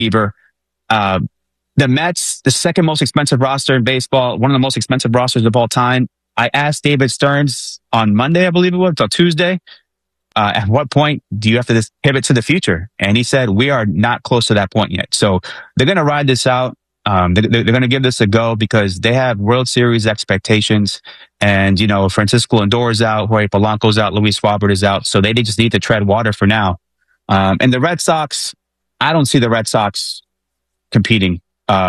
reliever. The Mets, the second most expensive roster in baseball, one of the most expensive rosters of all time. I asked David Stearns on Monday, I believe it was, or Tuesday, at what point do you have to pivot to the future? And he said, we are not close to that point yet. So they're going to ride this out. They're going to give this a go because they have World Series expectations. And, Francisco Lindor out, Jorge Polanco's out, Luis Robert is out. So they just need to tread water for now. And the Red Sox, I don't see the Red Sox competing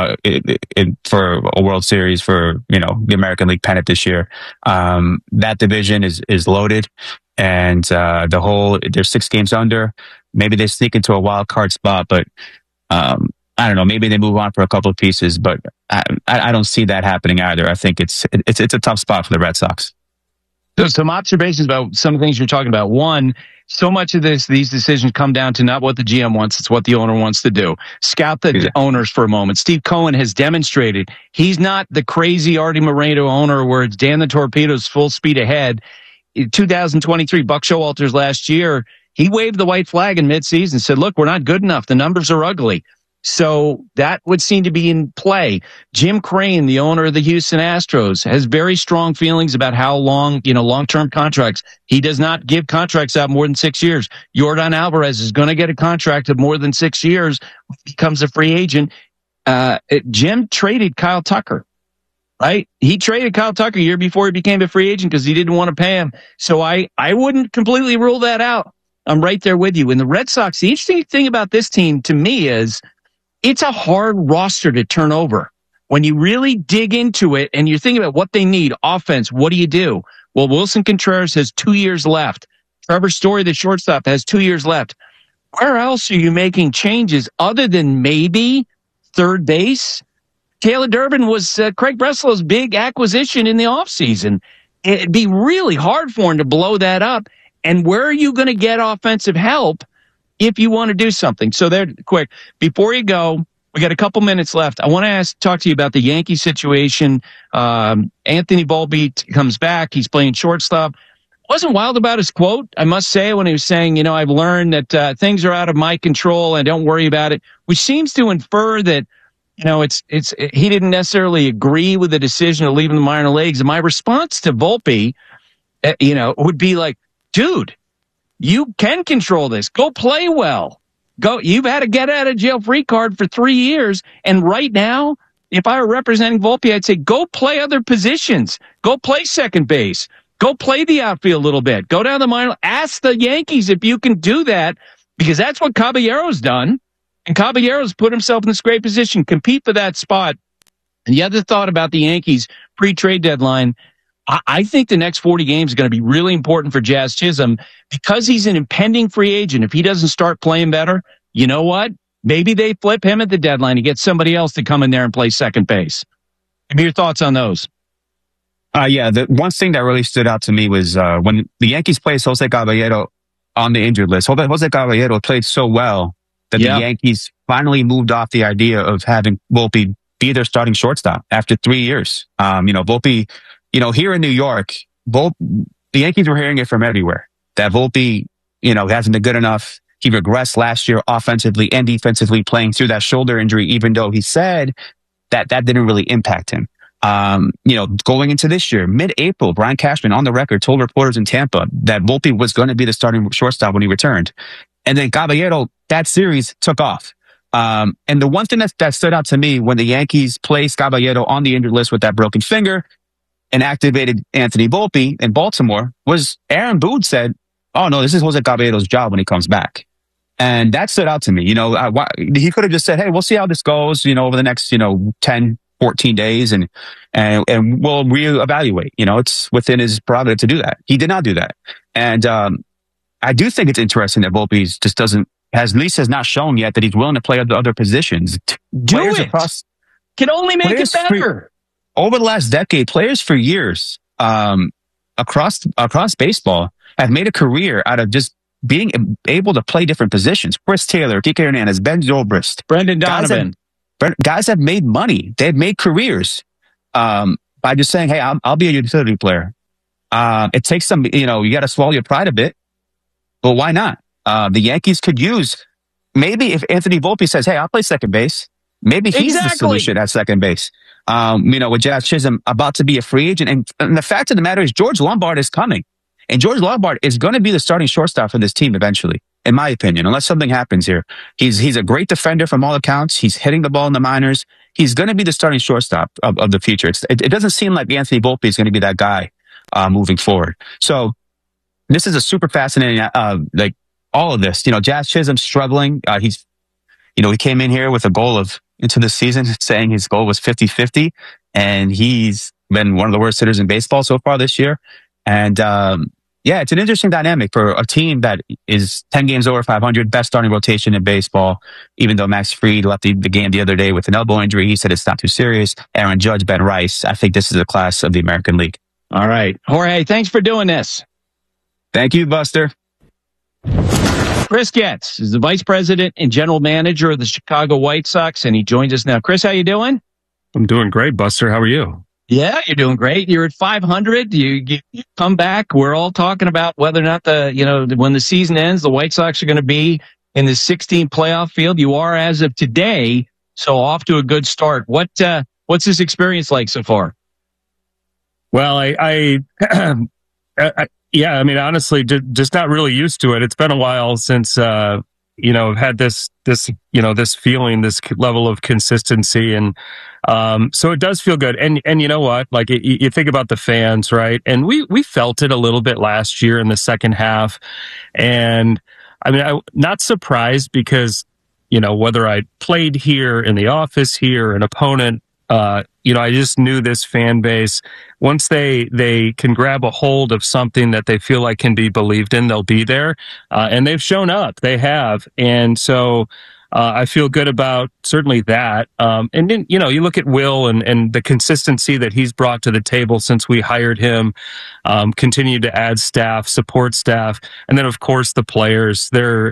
for a World Series for, the American League pennant this year. That division is loaded. And they're 6 games under. Maybe they sneak into a wild card spot, but I don't know. Maybe they move on for a couple of pieces, but I don't see that happening either. I think it's a tough spot for the Red Sox. So some observations about some of the things you're talking about. One, so much of these decisions come down to not what the GM wants, it's what the owner wants to do. Scout the owners for a moment. Steve Cohen has demonstrated he's not the crazy Artie Moreno owner where it's Dan the Torpedoes full speed ahead. In 2023, Buck Showalter's last year, he waved the white flag in midseason, said, look, we're not good enough. The numbers are ugly. So that would seem to be in play. Jim Crane, the owner of the Houston Astros, has very strong feelings about how long-term contracts. He does not give contracts out more than 6 years. Yordan Alvarez is going to get a contract of more than 6 years, becomes a free agent. Jim traded Kyle Tucker, right? He traded Kyle Tucker a year before he became a free agent because he didn't want to pay him. So I wouldn't completely rule that out. I'm right there with you. And the Red Sox, the interesting thing about this team to me is, it's a hard roster to turn over. When you really dig into it and you're thinking about what they need, offense, what do? Well, Wilson Contreras has 2 years left. Trevor Story, the shortstop, has 2 years left. Where else are you making changes other than maybe third base? Taylor Durbin was Craig Breslow's big acquisition in the offseason. It'd be really hard for him to blow that up. And where are you going to get offensive help if you want to do something? So there, quick, before you go, we got a couple minutes left. I want to talk to you about the Yankee situation. Anthony Volpe comes back. He's playing shortstop. Wasn't wild about his quote, I must say, when he was saying, I've learned that things are out of my control and don't worry about it, which seems to infer that, he didn't necessarily agree with the decision of leaving the minor leagues. And my response to Volpe, would be like, dude, you can control this. Go play well. You've had a get out of jail free card for 3 years. And right now, if I were representing Volpe, I'd say, go play other positions. Go play second base. Go play the outfield a little bit. Go down the minor. Ask the Yankees if you can do that, because that's what Caballero's done. And Caballero's put himself in this great position, compete for that spot. And the other thought about the Yankees pre-trade deadline, I think the next 40 games is going to be really important for Jazz Chisholm because he's an impending free agent. If he doesn't start playing better, you know what? Maybe they flip him at the deadline and get somebody else to come in there and play second base. Give me your thoughts on those. The one thing that really stood out to me was when the Yankees placed Jose Caballero on the injured list. Jose Caballero played so well that the Yankees finally moved off the idea of having Volpe be their starting shortstop after 3 years. Volpe, here in New York, the Yankees were hearing it from everywhere that Volpe, hasn't been good enough. He regressed last year offensively and defensively, playing through that shoulder injury, even though he said that didn't really impact him. Going into this year, mid-April, Brian Cashman on the record told reporters in Tampa that Volpe was going to be the starting shortstop when he returned. And then Caballero, that series took off. And the one thing that stood out to me when the Yankees placed Caballero on the injured list with that broken finger and activated Anthony Volpe in Baltimore was Aaron Boone said, oh no, this is Jose Caballero's job when he comes back. And that stood out to me. He could have just said, hey, we'll see how this goes, over the next, 10, 14 days and we'll reevaluate. It's within his prerogative to do that. He did not do that. And I do think it's interesting that Volpe just has not shown yet that he's willing to play other positions. Can only make it better. Over the last decade, players for years across baseball have made a career out of just being able to play different positions. Chris Taylor, Kike Hernandez, Ben Zobrist, Brendan Donovan. Guys have made money. They've made careers by just saying, hey, I'll be a utility player. It takes some, you got to swallow your pride a bit, but why not? The Yankees could use, maybe if Anthony Volpe says, hey, I'll play second base, maybe he's the solution at second base. With Jazz Chisholm about to be a free agent. And the fact of the matter is George Lombard is coming. And George Lombard is going to be the starting shortstop for this team eventually, in my opinion, unless something happens here. He's a great defender from all accounts. He's hitting the ball in the minors. He's going to be the starting shortstop of the future. It doesn't seem like Anthony Volpe is going to be that guy moving forward. So this is a super fascinating, all of this. Jazz Chisholm struggling. He came in here with a goal into the season saying his goal was 50-50, and he's been one of the worst hitters in baseball so far this year. And it's an interesting dynamic for a team that is 10 games over 500, best starting rotation in baseball. Even though Max Fried left the game the other day with an elbow injury, he said it's not too serious. Aaron Judge, Ben Rice. I think this is a class of the American League. All right. Jorge, thanks for doing this. Thank you, Buster. Chris Getz is the vice president and general manager of the Chicago White Sox, and he joins us now. Chris, how you doing? I'm doing great, Buster. How are you? Yeah, you're doing great. You're at 500. You come back. We're all talking about whether or not when the season ends, the White Sox are going to be in the 16 playoff field. You are as of today, so off to a good start. What's this experience like so far? Well, honestly, just not really used to it. It's been a while since, I've had this feeling, this level of consistency. And, so it does feel good. And you know what? Like you think about the fans, right? And we felt it a little bit last year in the second half. And I'm not surprised because, whether I played here in the office here, an opponent, I just knew this fan base, once they can grab a hold of something that they feel like can be believed in, they'll be there. And they've shown up. They have. And so, I feel good about certainly that. And then, you look at Will and the consistency that he's brought to the table since we hired him, continue to add staff, support staff. And then, of course, the players, they're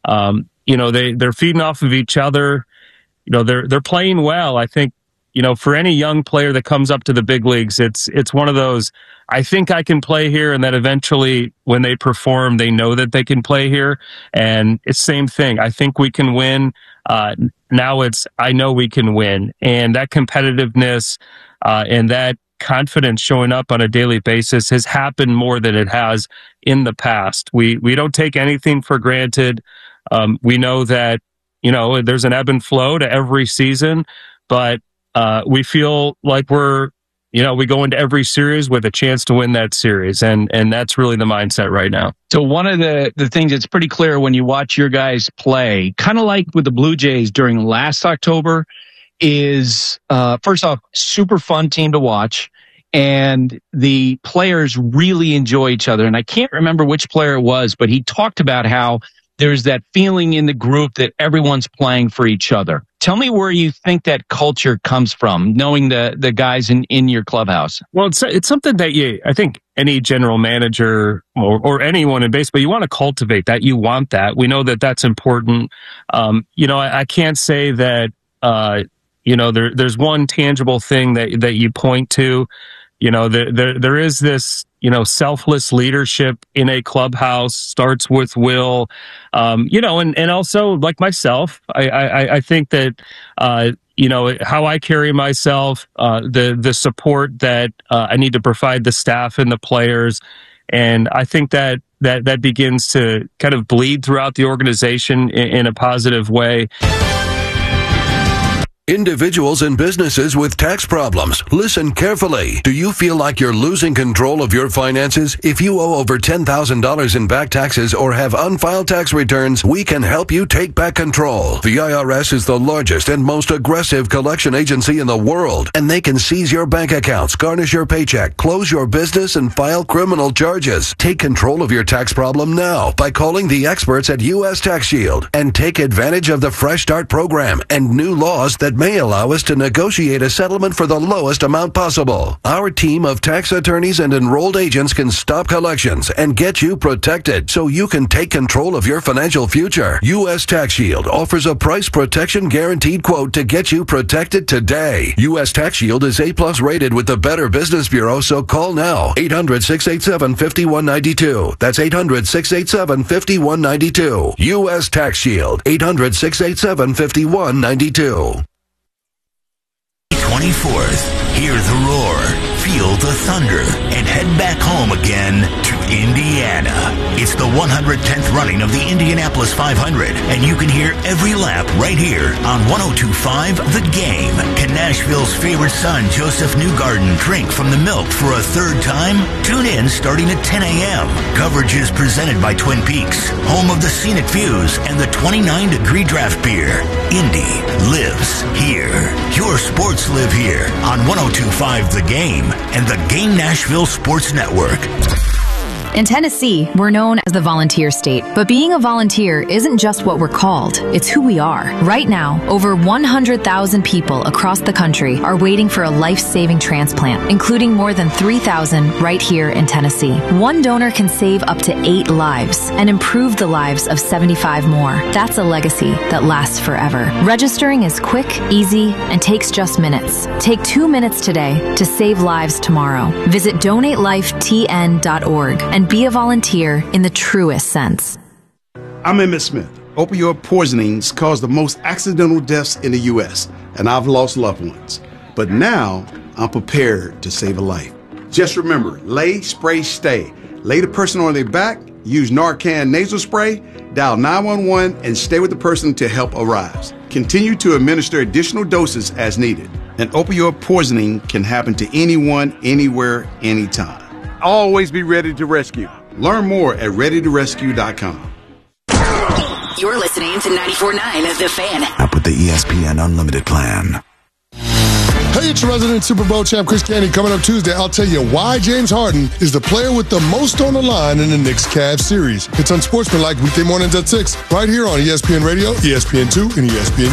feeding off of each other. They're playing well. I think, for any young player that comes up to the big leagues, it's one of those, I think I can play here, and that eventually when they perform, they know that they can play here. And it's same thing. I think we can win. Now it's, I know we can win. And that competitiveness, and that confidence showing up on a daily basis has happened more than it has in the past. We don't take anything for granted. We know that, there's an ebb and flow to every season, but we feel like we go into every series with a chance to win that series. And that's really the mindset right now. So one of the things that's pretty clear when you watch your guys play, kind of like with the Blue Jays during last October, is, first off, super fun team to watch. And the players really enjoy each other. And I can't remember which player it was, but he talked about how there's that feeling in the group that everyone's playing for each other. Tell me where you think that culture comes from, knowing the guys in your clubhouse. Well, it's something that I think any general manager or anyone in baseball, you want to cultivate that. You want that. We know that that's important. I can't say that, there's one tangible thing that you point to. There is this, selfless leadership in a clubhouse, starts with Will, and also like myself, I think that, how I carry myself, the support that, I need to provide the staff and the players. And I think that begins to kind of bleed throughout the organization in a positive way. Individuals and businesses with tax problems, listen carefully. Do you feel like you're losing control of your finances? If you owe over $10,000 in back taxes or have unfiled tax returns, we can help you take back control. The IRS is the largest and most aggressive collection agency in the world, and they can seize your bank accounts, garnish your paycheck, close your business, and file criminal charges. Take control of your tax problem now by calling the experts at U.S. Tax Shield and take advantage of the Fresh Start program and new laws that that may allow us to negotiate a settlement for the lowest amount possible. Our team of tax attorneys and enrolled agents can stop collections and get you protected so you can take control of your financial future. U.S. Tax Shield offers a price protection guaranteed quote to get you protected today. U.S. Tax Shield is A+ rated with the Better Business Bureau, so call now. 800-687-5192. That's 800-687-5192. U.S. Tax Shield. 800-687-5192. 24th. Hear the roar, feel the thunder, and head back home again to Indiana. It's the 110th running of the Indianapolis 500, and you can hear every lap right here on 102.5 The Game. Can Nashville's favorite son, Joseph Newgarden, drink from the milk for a third time? Tune in starting at 10 a.m. Coverage is presented by Twin Peaks, home of the scenic views and the 29-degree draft beer. Indy lives here. Your sports live here on 102.5 The Game and the Game Nashville Sports Network. In Tennessee, we're known as the volunteer state, but being a volunteer isn't just what we're called, it's who we are. Right now, over 100,000 people across the country are waiting for a life-saving transplant, including more than 3,000 right here in Tennessee. One donor can save up to 8 lives and improve the lives of 75 more. That's a legacy that lasts forever. Registering is quick, easy, and takes just minutes. Take 2 minutes today to save lives tomorrow. Visit donatelifetn.org and be a volunteer in the truest sense. I'm Emmett Smith. Opioid poisonings cause the most accidental deaths in the U.S., and I've lost loved ones. But now, I'm prepared to save a life. Just remember, lay, spray, stay. Lay the person on their back, use Narcan nasal spray, dial 911, and stay with the person until help arrives. Continue to administer additional doses as needed. An opioid poisoning can happen to anyone, anywhere, anytime. Always be ready to rescue. Learn more at readytorescue.com. You're listening to 94.9 The Fan. Up with the ESPN Unlimited plan. Hey, it's your resident Super Bowl champ, Chris Canty. Coming up Tuesday, I'll tell you why James Harden is the player with the most on the line in the Knicks-Cavs series. It's Unsportsmanlike weekday mornings at 6, right here on ESPN Radio, ESPN2, and ESPN